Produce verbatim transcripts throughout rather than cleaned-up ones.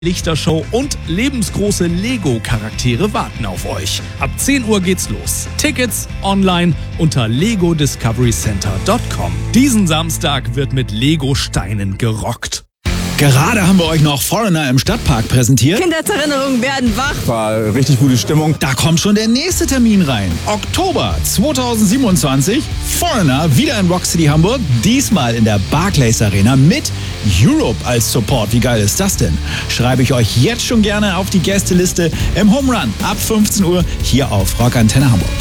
Lichtershow und lebensgroße Lego-Charaktere warten auf euch. Ab zehn Uhr geht's los. Tickets online unter lego discovery center punkt com. Diesen Samstag wird mit Lego-Steinen gerockt. Gerade haben wir euch noch Foreigner im Stadtpark präsentiert. Kindheitserinnerungen werden wach. War richtig gute Stimmung. Da kommt schon der nächste Termin rein. Oktober zweitausendsiebenundzwanzig. Foreigner wieder in Rock City Hamburg. Diesmal in der Barclays Arena mit Europe als Support. Wie geil ist das denn? Schreibe ich euch jetzt schon gerne auf die Gästeliste im Home Run ab fünfzehn Uhr hier auf Rock Antenne Hamburg.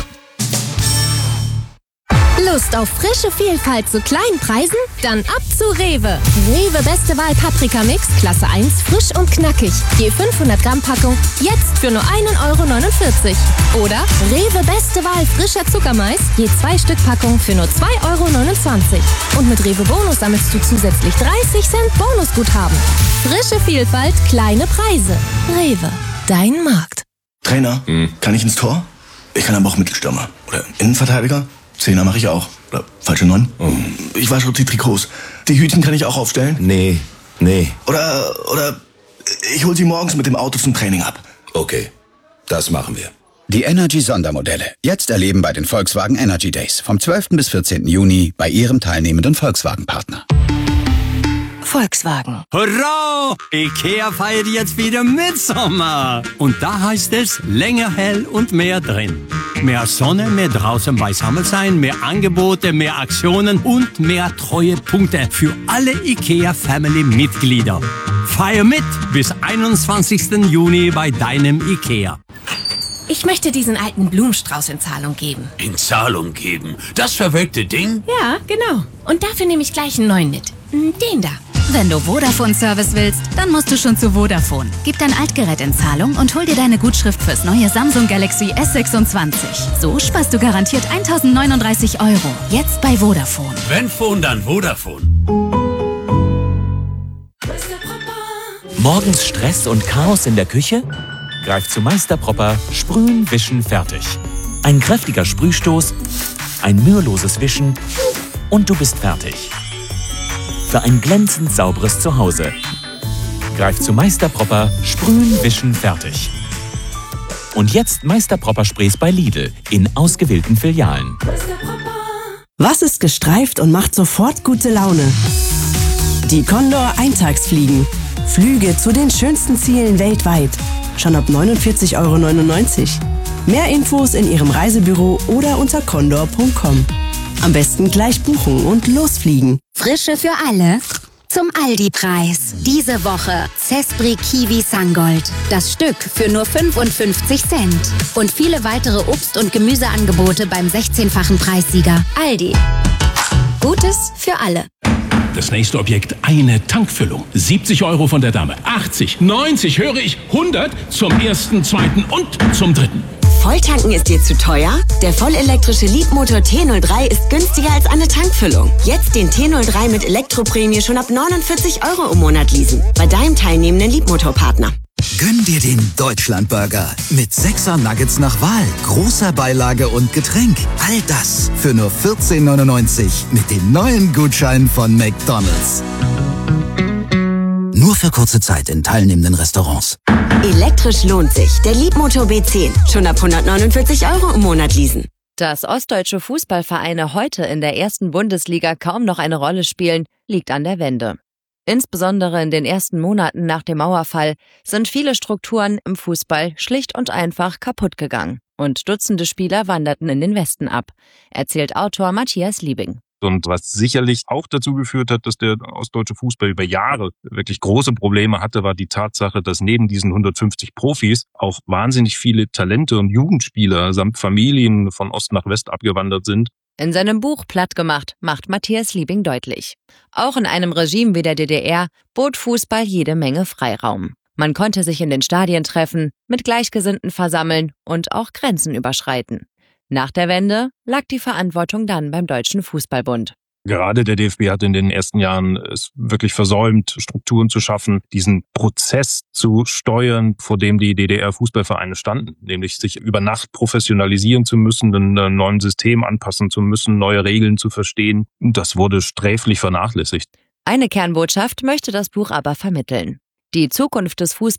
Lust auf frische Vielfalt zu kleinen Preisen? Dann ab zu Rewe. Rewe Beste Wahl Paprika Mix, Klasse eins, frisch und knackig. Je fünfhundert Gramm Packung, jetzt für nur ein Euro neunundvierzig. Oder Rewe Beste Wahl frischer Zuckermais, je zwei Stück Packung für nur zwei Euro neunundzwanzig. Und mit Rewe Bonus sammelst du zusätzlich dreißig Cent Bonusguthaben. Frische Vielfalt, kleine Preise. Rewe, dein Markt. Trainer, hm. kann ich ins Tor? Ich kann aber auch Mittelstürmer. Oder Innenverteidiger? Zehner mache ich auch. Oder falsche Neun. Oh. Ich wasche die Trikots. Die Hütchen kann ich auch aufstellen? Nee, nee. Oder, oder ich hol sie morgens mit dem Auto zum Training ab. Okay, das machen wir. Die Energy-Sondermodelle. Jetzt erleben bei den Volkswagen Energy Days. Vom zwölften bis vierzehnten Juni bei Ihrem teilnehmenden Volkswagen-Partner. Volkswagen. Hurra! IKEA feiert jetzt wieder Mitsommer. Und da heißt es länger hell und mehr drin. Mehr Sonne, mehr draußen beisammen sein, mehr Angebote, mehr Aktionen und mehr Treuepunkte für alle IKEA-Family-Mitglieder. Feier mit bis einundzwanzigsten Juni bei deinem IKEA. Ich möchte diesen alten Blumenstrauß in Zahlung geben. In Zahlung geben? Das verwelkte Ding? Ja, genau. Und dafür nehme ich gleich einen neuen mit. Den da. Wenn du Vodafone-Service willst, dann musst du schon zu Vodafone. Gib dein Altgerät in Zahlung und hol dir deine Gutschrift fürs neue Samsung Galaxy S sechsundzwanzig. So sparst du garantiert eintausendneununddreißig Euro. Jetzt bei Vodafone. Wenn Phone, dann Vodafone. Morgens Stress und Chaos in der Küche? Greif zu Meister Propper, sprühen, wischen, fertig. Ein kräftiger Sprühstoß, ein müheloses Wischen und du bist fertig. Für ein glänzend sauberes Zuhause. Greif zu Meister Propper, sprühen, wischen, fertig. Und jetzt Meister Propper Sprays bei Lidl in ausgewählten Filialen. Was ist gestreift und macht sofort gute Laune? Die Condor Eintagsfliegen. Flüge zu den schönsten Zielen weltweit. Schon ab neunundvierzig Euro neunundneunzig. Mehr Infos in Ihrem Reisebüro oder unter condor punkt com. Am besten gleich buchen und losfliegen. Frische für alle zum Aldi-Preis. Diese Woche Zespri Kiwi Sangold. Das Stück für nur fünfundfünfzig Cent. Und viele weitere Obst- und Gemüseangebote beim sechzehnfachen Preissieger. Aldi. Gutes für alle. Das nächste Objekt, eine Tankfüllung. siebzig Euro von der Dame. achtzig, neunzig, höre ich, hundert zum ersten, zweiten und zum dritten. Volltanken ist dir zu teuer? Der vollelektrische Leapmotor T null drei ist günstiger als eine Tankfüllung. Jetzt den T null drei mit Elektroprämie schon ab neunundvierzig Euro im Monat leasen. Bei deinem teilnehmenden Leapmotor-Partner. Gönn dir den Deutschlandburger mit sechser Nuggets nach Wahl, großer Beilage und Getränk. All das für nur vierzehn neunundneunzig mit dem neuen Gutschein von McDonald's. Nur für kurze Zeit in teilnehmenden Restaurants. Elektrisch lohnt sich. Der Leapmotor B zehn. Schon ab hundertneunundvierzig Euro im Monat leasen. Dass ostdeutsche Fußballvereine heute in der ersten Bundesliga kaum noch eine Rolle spielen, liegt an der Wende. Insbesondere in den ersten Monaten nach dem Mauerfall sind viele Strukturen im Fußball schlicht und einfach kaputt gegangen. Und Dutzende Spieler wanderten in den Westen ab, erzählt Autor Matthias Liebing. Und was sicherlich auch dazu geführt hat, dass der ostdeutsche Fußball über Jahre wirklich große Probleme hatte, war die Tatsache, dass neben diesen hundertfünfzig Profis auch wahnsinnig viele Talente und Jugendspieler samt Familien von Ost nach West abgewandert sind. In seinem Buch Plattgemacht macht Matthias Liebing deutlich: Auch in einem Regime wie der D D R bot Fußball jede Menge Freiraum. Man konnte sich in den Stadien treffen, mit Gleichgesinnten versammeln und auch Grenzen überschreiten. Nach der Wende lag die Verantwortung dann beim Deutschen Fußballbund. Gerade der D F B hat in den ersten Jahren es wirklich versäumt, Strukturen zu schaffen, diesen Prozess zu steuern, vor dem die D D R-Fußballvereine standen, nämlich sich über Nacht professionalisieren zu müssen, einem neuen System anpassen zu müssen, neue Regeln zu verstehen. Das wurde sträflich vernachlässigt. Eine Kernbotschaft möchte das Buch aber vermitteln. Die Zukunft des Fußballs